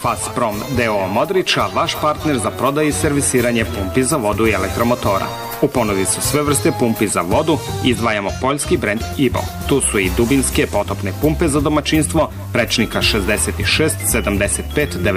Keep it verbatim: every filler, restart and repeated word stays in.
Fasprom D O Modriča, vaš partner za prodaju i servisiranje pumpi za vodu i elektromotora. U ponudi su sve vrste pumpi za vodu, izdvajamo poljski brend Ivo. Tu su i dubinske potopne pumpe za domaćinstvo, prečnika šezdeset šest sedamdeset pet devedeset